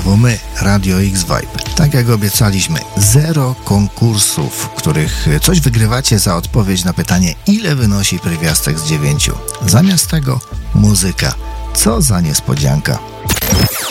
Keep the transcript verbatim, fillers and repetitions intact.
znowu my, Radio X-Vibe. Tak jak obiecaliśmy, zero konkursów, w których coś wygrywacie za odpowiedź na pytanie, ile wynosi pierwiastek z dziewięciu. Zamiast tego muzyka. Co za niespodzianka.